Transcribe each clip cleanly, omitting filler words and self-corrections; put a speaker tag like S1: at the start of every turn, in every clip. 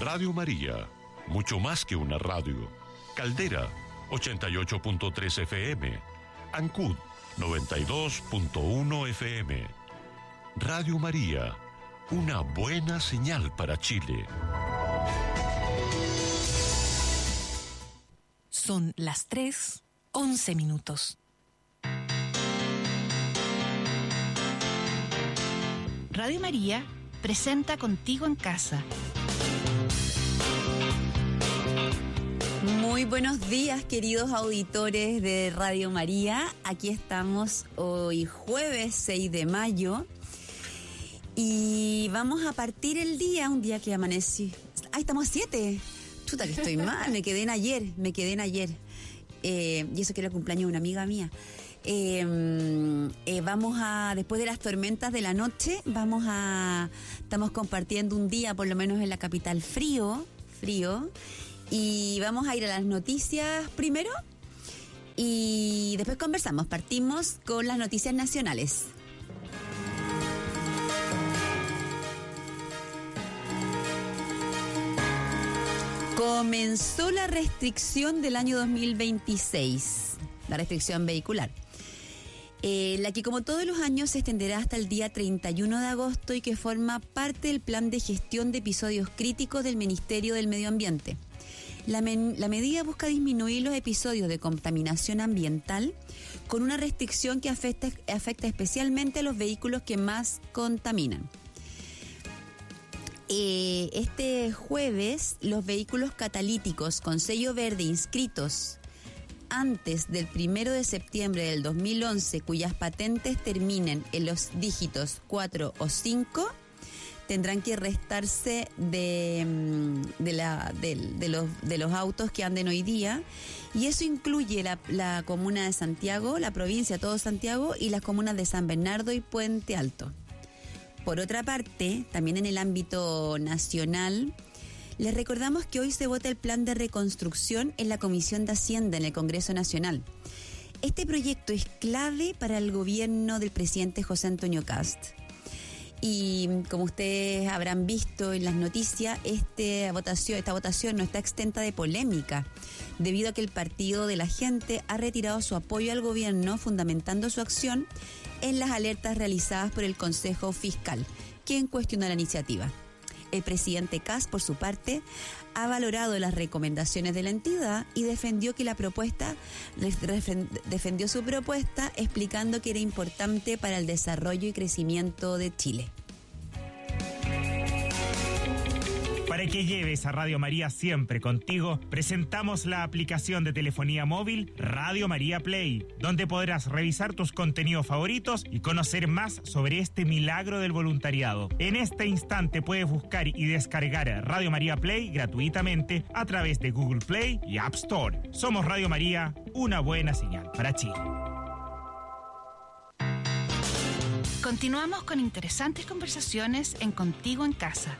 S1: Radio María, mucho más que una radio. Caldera, 88.3 FM. Ancud, 92.1 FM. Radio María, una buena señal para Chile.
S2: Son las 3:11. Radio María presenta Contigo en Casa.
S3: Muy buenos días, queridos auditores de Radio María. Aquí estamos hoy jueves 6 de mayo y vamos a partir el día, un día que amanecí. ¡Ay, estamos a 7! Chuta, que estoy mal, me quedé en ayer. Y eso que era el cumpleaños de una amiga mía. Vamos a, después de las tormentas de la noche, estamos compartiendo un día, por lo menos en la capital, frío, y vamos a ir a las noticias primero y después conversamos. Partimos con las noticias nacionales. Comenzó la restricción del año 2026, la restricción vehicular. La que como todos los años se extenderá hasta el día 31 de agosto y que forma parte del plan de gestión de episodios críticos del Ministerio del Medio Ambiente. La medida busca disminuir los episodios de contaminación ambiental con una restricción que afecta especialmente a los vehículos que más contaminan. Este jueves, los vehículos catalíticos con sello verde inscritos antes del 1 de septiembre del 2011, cuyas patentes terminen en los dígitos 4 o 5, tendrán que restarse de los autos que anden hoy día, y eso incluye la comuna de Santiago, la provincia, todo Santiago, y las comunas de San Bernardo y Puente Alto. Por otra parte, también en el ámbito nacional, les recordamos que hoy se vota el plan de reconstrucción en la Comisión de Hacienda en el Congreso Nacional. Este proyecto es clave para el gobierno del presidente José Antonio Kast. Y como ustedes habrán visto en las noticias, esta votación no está exenta de polémica, debido a que el Partido de la Gente ha retirado su apoyo al gobierno, fundamentando su acción en las alertas realizadas por el Consejo Fiscal, quien cuestionó la iniciativa. El presidente Kast, por su parte, ha valorado las recomendaciones de la entidad y defendió su propuesta, explicando que era importante para el desarrollo y crecimiento de Chile.
S4: Para que lleves a Radio María siempre contigo, presentamos la aplicación de telefonía móvil Radio María Play, donde podrás revisar tus contenidos favoritos y conocer más sobre este milagro del voluntariado. En este instante puedes buscar y descargar Radio María Play gratuitamente a través de Google Play y App Store. Somos Radio María, una buena señal para Chile.
S2: Continuamos con interesantes conversaciones en Contigo en Casa.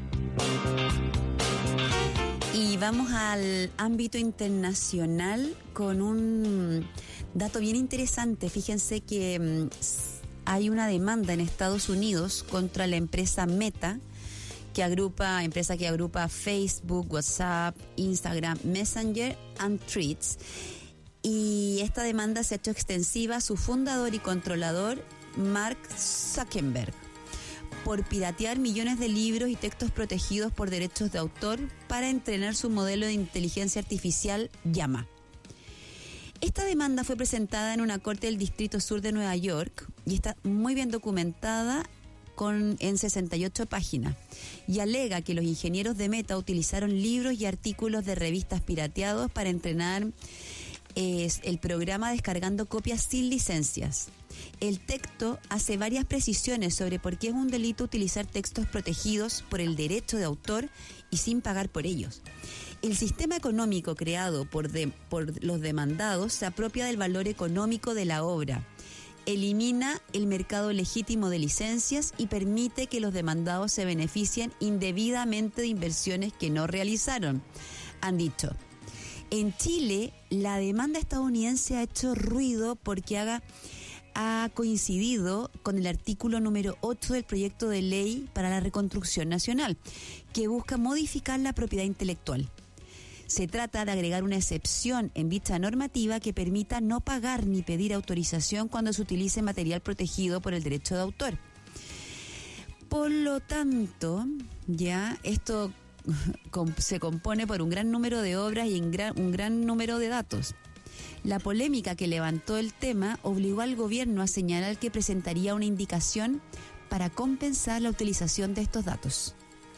S3: Y vamos al ámbito internacional con un dato bien interesante. Fíjense que hay una demanda en Estados Unidos contra la empresa Meta, que agrupa Facebook, WhatsApp, Instagram, Messenger and Threads. Y esta demanda se ha hecho extensiva a su fundador y controlador, Mark Zuckerberg, por piratear millones de libros y textos protegidos por derechos de autor para entrenar su modelo de inteligencia artificial Llama. Esta demanda fue presentada en una corte del Distrito Sur de Nueva York y está muy bien documentada en 68 páginas, y alega que los ingenieros de Meta utilizaron libros y artículos de revistas pirateados para entrenar el programa descargando copias sin licencias. El texto hace varias precisiones sobre por qué es un delito utilizar textos protegidos por el derecho de autor y sin pagar por ellos. El sistema económico creado por los demandados se apropia del valor económico de la obra, elimina el mercado legítimo de licencias y permite que los demandados se beneficien indebidamente de inversiones que no realizaron, han dicho. En Chile, la demanda estadounidense ha hecho ruido porque ha coincidido con el artículo número 8 del proyecto de ley para la reconstrucción nacional, que busca modificar la propiedad intelectual. Se trata de agregar una excepción en dicha normativa que permita no pagar ni pedir autorización cuando se utilice material protegido por el derecho de autor. Por lo tanto, ya esto se compone por un gran número de obras y un gran número de datos. La polémica que levantó el tema obligó al gobierno a señalar que presentaría una indicación para compensar la utilización de estos datos.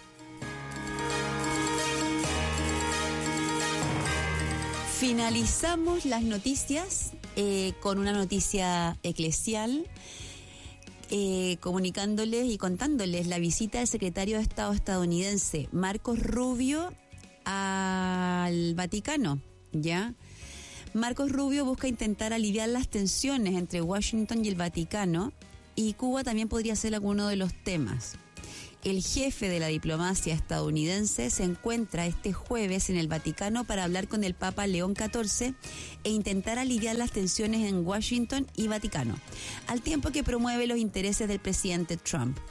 S3: Finalizamos las noticias con una noticia eclesial, comunicándoles y contándoles la visita del secretario de Estado estadounidense Marcos Rubio al Vaticano, ¿ya? Marcos Rubio busca intentar aliviar las tensiones entre Washington y el Vaticano, y Cuba también podría ser alguno de los temas. El jefe de la diplomacia estadounidense se encuentra este jueves en el Vaticano para hablar con el Papa León XIV e intentar aliviar las tensiones en Washington y Vaticano, al tiempo que promueve los intereses del presidente Trump.